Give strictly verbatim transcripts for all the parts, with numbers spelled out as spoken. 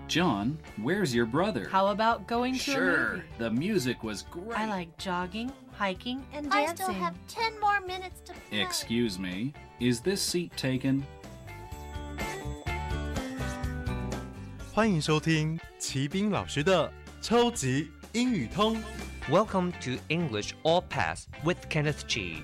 John, where's your brother? How about going to Sure, a movie? the music was great. I like jogging, hiking, and I dancing. still have ten more minutes to play. Excuse me, is this seat taken? 欢迎收听齐斌老师的超级英语通。 Welcome to English All Pass with Kenneth Chi.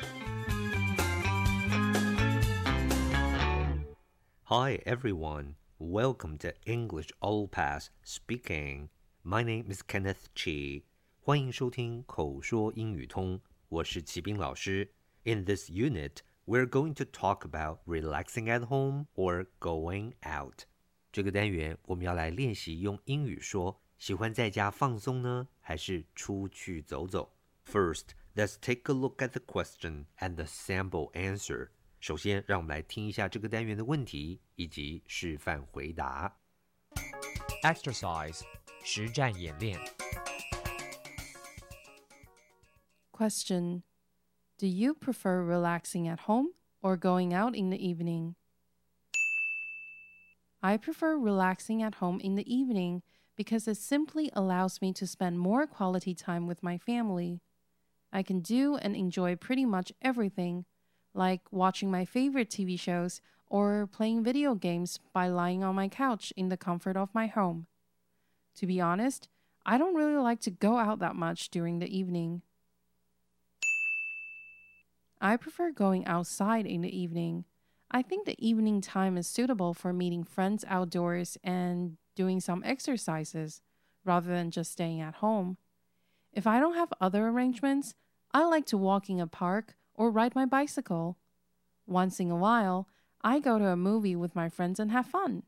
Hi everyone, welcome to English All Pass Speaking. My name is Kenneth Chi. 欢迎收听口说英语通，我是齐斌老师。In this unit, we're going to talk about relaxing at home or going out. 这个单元我们要来练习用英语说，喜欢在家放松呢，还是出去走走？ First, let's take a look at the question and the sample answer. 首先，让我们来听一下这个单元的问题以及示范回答。Exercise 实战演练。 Question: Do you prefer relaxing at home or going out in the evening? I prefer relaxing at home in the evening because it simply allows me to spend more quality time with my family. I can do and enjoy pretty much everything, like watching my favorite T V shows or playing video games by lying on my couch in the comfort of my home. To be honest, I don't really like to go out that much during the evening. I prefer going outside in the evening. I think the evening time is suitable for meeting friends outdoors and doing some exercises, rather than just staying at home. If I don't have other arrangements, I like to walk in a park or ride my bicycle. Once in a while, I go to a movie with my friends and have fun.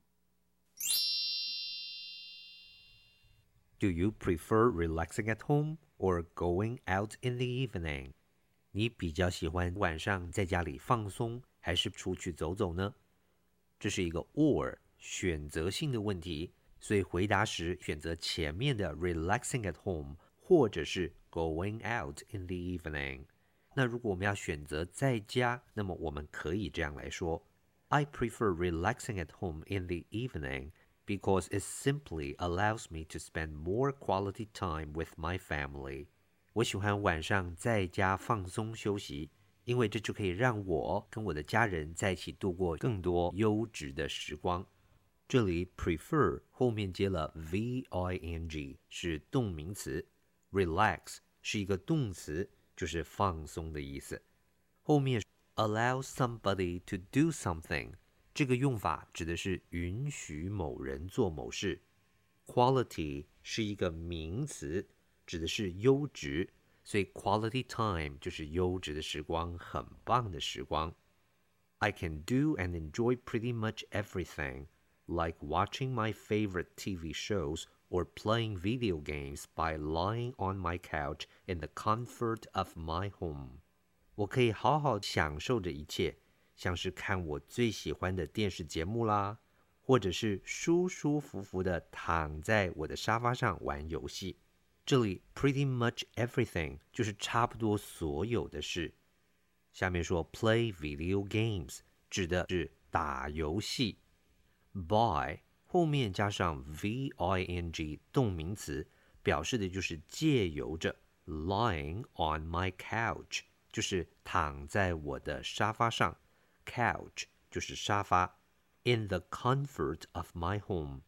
Do you prefer relaxing at home or going out in the evening? 你比较喜欢晚上在家里放松，还是出去走走呢？这是一个 or 选择性的问题，所以回答时选择前面的 relaxing at home 或者是 going out in the evening。那如果我们要选择在家，那么我们可以这样来说 I prefer relaxing at home in the evening because it simply allows me to spend more quality time with my family. 我喜欢晚上在家放松休息，因为这就可以让我跟我的家人在一起度过更多优质的时光。这里 prefer 后面接了 V-I-N-G 是动名词， relax 是一个动词，就是放松的意思。后面 allow somebody to do something 这个用法指的是允许某人做某事。 Quality 是一个名词，指的是优质，所以 quality time 就是优质的时光，很棒的时光。 I can do and enjoy pretty much everything, like watching my favorite T V shows or playing video games by lying on my couch in the comfort of my home. 我可以好好享受着一切，像是看我最喜欢的电视节目啦，或者是舒舒服服的躺在我的沙发上玩游戏。这里 pretty much everything 就是差不多所有的事。下面说 play video games 指的是打游戏。 by 后面加上 V-I-N-G 动名词，表示的就是借由着 lying on my couch 就是躺在我的沙发上， couch 就是沙发， in the comfort of my home